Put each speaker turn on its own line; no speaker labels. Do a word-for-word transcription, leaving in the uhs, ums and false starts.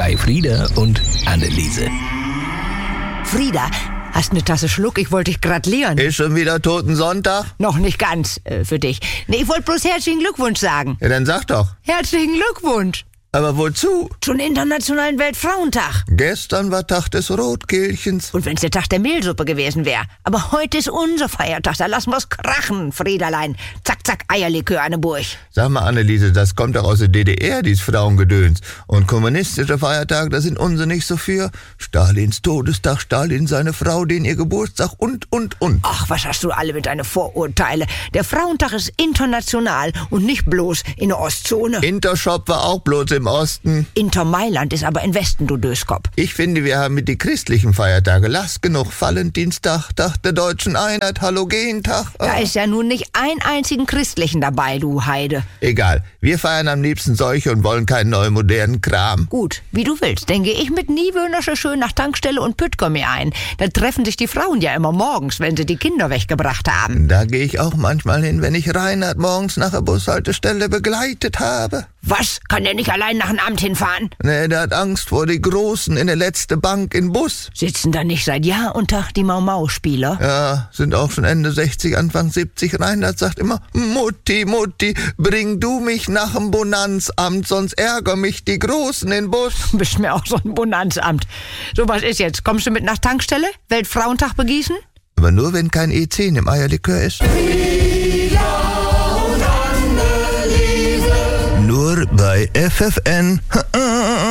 bei Frieda und Anneliese.
Frieda, hast eine Tasse Schluck? Ich wollte dich gratulieren.
Ist schon wieder Totensonntag?
Noch nicht ganz äh, für dich. Nee, ich wollte bloß herzlichen Glückwunsch sagen.
Ja, dann sag doch.
Herzlichen Glückwunsch.
Aber wozu?
Zum Internationalen Weltfrauentag.
Gestern war Tag des Rotkehlchens.
Und wenn es der Tag der Mehlsuppe gewesen wäre. Aber heute ist unser Feiertag, da lassen wir's krachen, Friederlein. Zack, zack, Eierlikör an der Burg.
Sag mal, Anneliese, das kommt doch aus der D D R, dies Frauengedöns. Und kommunistische Feiertage, da sind unsere nicht so für. Stalins Todestag, Stalin seine Frau, den ihr Geburtstag und, und, und.
Ach, was hast du alle mit deinen Vorurteile? Der Frauentag ist international und nicht bloß in der Ostzone.
Intershop war auch bloß im Osten.
Inter Mailand ist aber im Westen, du Döskop.
Ich finde, wir haben mit die christlichen Feiertage. Lass genug. Valentinstag, Tag der deutschen Einheit, Halogentag. Ah.
Da ist ja nun nicht einen einzigen Christlichen dabei, du Heide.
Egal. Wir feiern am liebsten solche und wollen keinen neuen modernen Kram.
Gut, wie du willst. Dann gehe ich mit Niewöhnersche schön nach Tankstelle und Püttgommi ein. Da treffen sich die Frauen ja immer morgens, wenn sie die Kinder weggebracht haben.
Da gehe ich auch manchmal hin, wenn ich Reinhard morgens nach der Bushaltestelle begleitet habe.
Was? Kann der nicht allein nach dem Amt hinfahren?
Nee, der hat Angst vor die Großen in der letzte Bank in Bus.
Sitzen da nicht seit Jahr und Tag die Mau-Mau-Spieler?
Ja, sind auch schon Ende sechzig, Anfang siebzig. Reinhard sagt immer, Mutti, Mutti, bring du mich nach dem Bonanzamt, sonst ärger mich die Großen in Bus.
Du bist mir auch so ein Bonanzamt. So, was ist jetzt? Kommst du mit nach Tankstelle? Weltfrauentag begießen?
Aber nur, wenn kein E zehn im Eierlikör ist. Nur bei F F N.